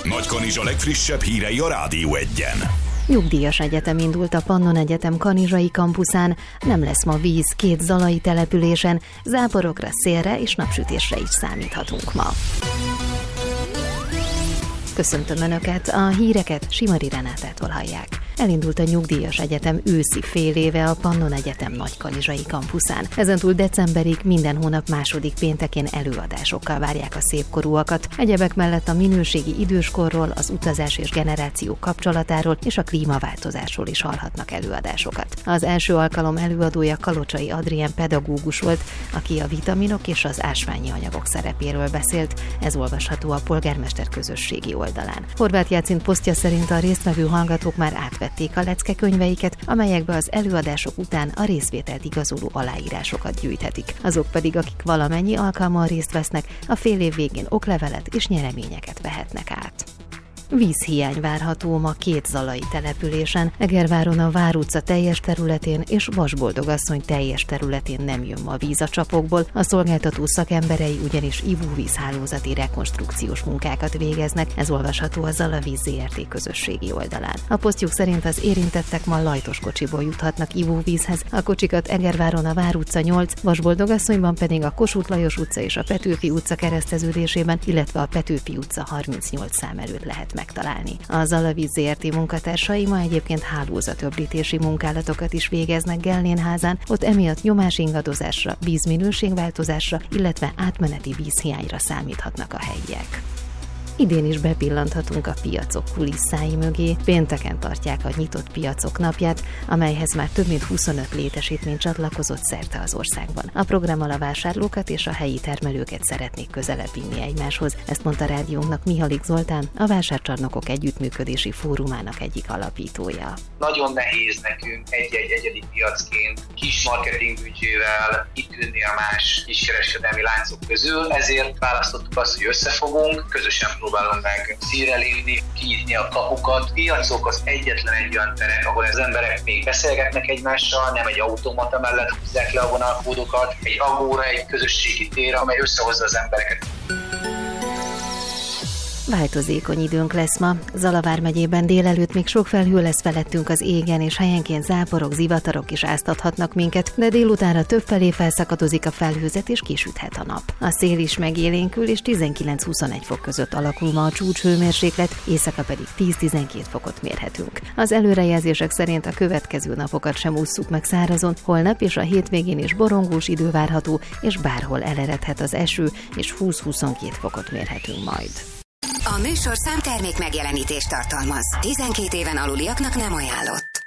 Nagykanizsa legfrissebb hírei a Rádió 1-en. Nyugdíjas egyetem indult a Pannon Egyetem kanizsai kampuszán, nem lesz ma víz 2 zalai településen, záporokra, szélre és napsütésre is számíthatunk ma. Köszöntöm Önöket, a híreket Simari Renátától hallják. Elindult a Nyugdíjas Egyetem őszi fél éve a Pannon Egyetem nagykanizsai kampuszán. Ezentúl decemberig minden hónap második péntekén előadásokkal várják a szépkorúakat. Egyebek mellett a minőségi időskorról, az utazás és generációk kapcsolatáról és a klímaváltozásról is hallhatnak előadásokat. Az első alkalom előadója Kalocsai Adrien pedagógus volt, aki a vitaminok és az ásványi anyagok szerepéről beszélt. Ez olvasható a polgármester közösségi oldalán. Horváth Jácint posztja szerint a résztvevő hallgatók már vették a leckekönyveiket, amelyekbe az előadások után a részvételt igazoló aláírásokat gyűjthetik. Azok pedig, akik valamennyi alkalommal részt vesznek, a fél év végén oklevelet és nyereményeket vehetnek át. Vízhiány várható ma 2 zalai településen, Egerváron a Vár utca teljes területén és Vasboldogasszony teljes területén nem jön ma víz a csapokból, a szolgáltató szakemberei ugyanis ivóvízhálózati rekonstrukciós munkákat végeznek, ez olvasható a Zalavíz Zrt. Közösségi oldalán. A posztjuk szerint az érintettek ma lajtos kocsiból juthatnak ivóvízhez, a kocsikat Egerváron a Vár utca 8, Vasboldogasszonyban pedig a Kossuth Lajos utca és a Petőfi utca kereszteződésében, illetve a Petőfi utca 38 szám előtt lehet megtalálni. A Zalavíz Zrt. Munkatársai ma egyébként hálózatöblítési munkálatokat is végeznek Gellnénházán, ott emiatt nyomásingadozásra, vízminőségváltozásra, illetve átmeneti vízhiányra számíthatnak a helyiek. Idén is bepillanthatunk a piacok kulisszái mögé. Pénteken tartják a nyitott piacok napját, amelyhez már több mint 25 létesítmény csatlakozott szerte az országban. A programmal a vásárlókat és a helyi termelőket szeretnék közelebb vinni egymáshoz. Ezt mondta rádiónknak Mihalik Zoltán, a Vásárcsarnokok Együttműködési Fórumának egyik alapítója. Nagyon nehéz nekünk egy-egy egyedi piacként kis marketingbüdzsével itt ülni a más kiskereskedelmi láncok közül, ezért választottuk azt, hogy összefogunk, közösen próbálom meg színre lépni, kinyitni a kapukat. Piacok az egyetlen egy olyan terek, ahol az emberek még beszélgetnek egymással, nem egy automata mellett húzzák le a vonalkódokat, egy agóra, egy közösségi tér, amely összehozza az embereket. Változékony időnk lesz ma. Zala vármegyében délelőtt még sok felhő lesz felettünk az égen, és helyenként záporok, zivatarok is áztathatnak minket, de délutánra többfelé felszakadozik a felhőzet, és kisüthet a nap. A szél is megélénkül, és 19-21 fok között alakul ma a csúcshőmérséklet, éjszaka pedig 10-12 fokot mérhetünk. Az előrejelzések szerint a következő napokat sem ússzuk meg szárazon, holnap és a hétvégén is borongós idő várható, és bárhol eleredhet az eső, és 20-22 fokot mérhetünk majd. A műsorszám termék megjelenítést tartalmaz. 12 éven aluliaknak nem ajánlott.